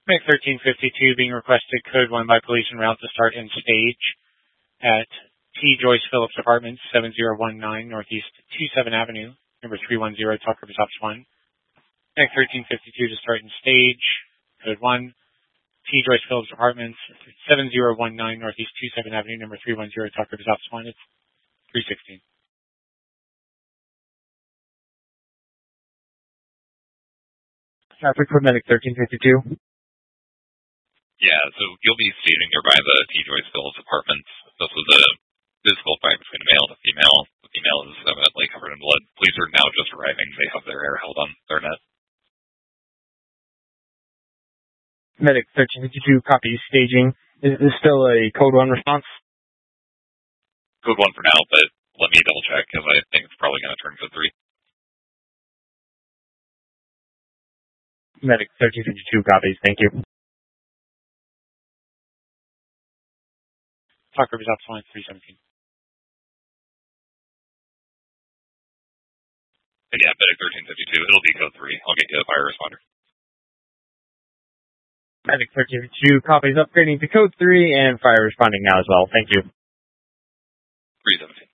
Medic 1352 being requested code 1 by police en route to start in stage at T. Joyce Phillips Apartments, 7019 Northeast 27 Avenue, number 310, Talk Purpose Ops 1. Medic 1352 to start in stage, code 1, T. Joyce Phillips Apartments, 7019 Northeast 27 Avenue, number 310, Talk Purpose Ops 1. It's 316. Traffic for Medic 1352. Yeah, so you'll be staging nearby the T. Joyce Phillips Apartments. This was a physical fight between a male and a female. The female is evidently covered in blood. Police are now just arriving. They have their air held on their net. Medic 1352 copy staging. Is this still a code 1 response? Code 1 for now, but let me double check because I think it's probably going to turn code 3. Medic 1352 copies. Thank you. Talk Purpose Ops 1, 317. Yeah, Medic 1352. It'll be code 3. I'll get you a fire responder. Medic 1352 copies upgrading to code 3 and fire responding now as well. Thank you. 317.